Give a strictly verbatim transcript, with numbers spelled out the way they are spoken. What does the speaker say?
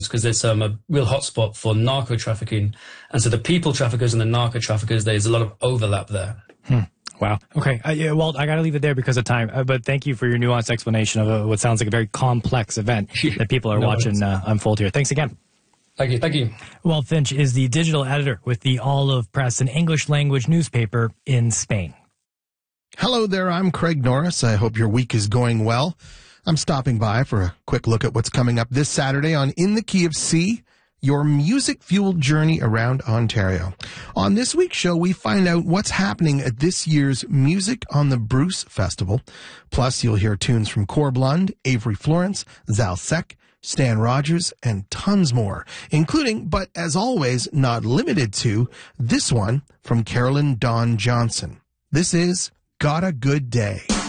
because it's um, a real hotspot for narco trafficking. And so the people traffickers and the narco traffickers, there's a lot of overlap there. Hmm. Wow. Okay. Uh, yeah, well, I got to leave it there because of time. Uh, but thank you for your nuanced explanation of uh, what sounds like a very complex event that people are no, watching uh, unfold here. Thanks again. Thank you. Thank you. Walt Finch is the digital editor with the Olive Press, an English language newspaper in Spain. Hello there. I'm Craig Norris. I hope your week is going well. I'm stopping by for a quick look at what's coming up this Saturday on In the Key of C, your music-fueled journey around Ontario. On this week's show, we find out what's happening at this year's Music on the Bruce Festival. Plus, you'll hear tunes from Corblund, Avery Florence, Zalsek, Stan Rogers, and tons more, including, but as always, not limited to, this one from Carolyn Dawn Johnson. This is Got a Good Day.